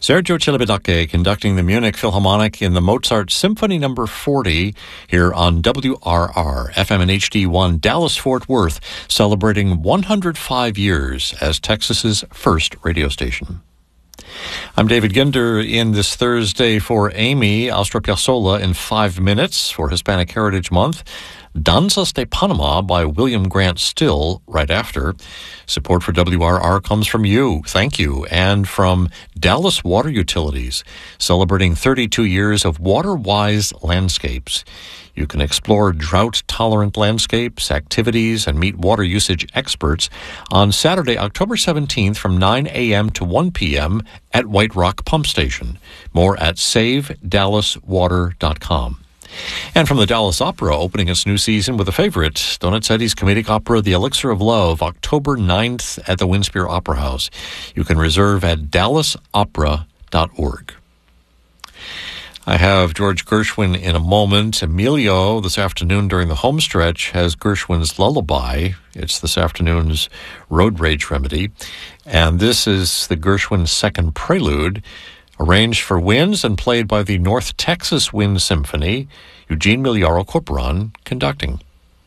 Sergio Celibidache conducting the Munich Philharmonic in the Mozart Symphony No. 40 here on WRR, FM and HD1, Dallas-Fort Worth, celebrating 105 years as Texas's first radio station. I'm David Ginder in this Thursday for Amy Astor Piazzolla in 5 minutes for Hispanic Heritage Month. Danzas de Panama by William Grant Still right after. Support for WRR comes from you. Thank you. And from Dallas Water Utilities, celebrating 32 years of water-wise landscapes. You can explore drought-tolerant landscapes, activities, and meet water usage experts on Saturday, October 17th from 9 a.m. to 1 p.m. at White Rock Pump Station. More at SaveDallasWater.com. And from the Dallas Opera, opening its new season with a favorite, Donizetti's comedic opera, The Elixir of Love, October 9th at the Winspear Opera House. You can reserve at dallasopera.org. I have George Gershwin in a moment. Emilio, this afternoon during the home stretch, has Gershwin's Lullaby. It's this afternoon's road rage remedy. And this is the Gershwin second prelude, arranged for winds and played by the North Texas Wind Symphony, Eugene Miliaro Corporon conducting.